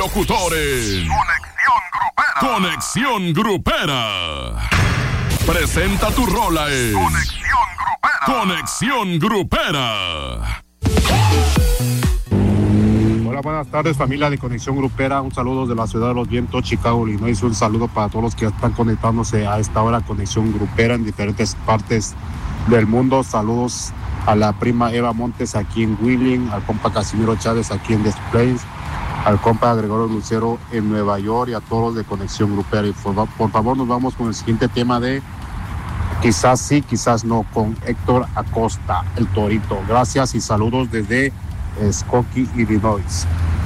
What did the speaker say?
locutores. Conexión Grupera. Presenta tu rola en Conexión Grupera. Hola, buenas tardes, familia de Conexión Grupera. Un saludo de la ciudad de los vientos, Chicago, Illinois. Un saludo para todos los que están conectándose a esta hora Conexión Grupera en diferentes partes del mundo. Saludos a la prima Eva Montes aquí en Wheeling, al compa Casimiro Chávez aquí en Des Plaines, al compa Gregorio Lucero en Nueva York y a todos de Conexión Grupera. Y por favor nos vamos con el siguiente tema de Quizás sí, quizás no, con Héctor Acosta, el Torito. Gracias y saludos desde Skokie, Illinois.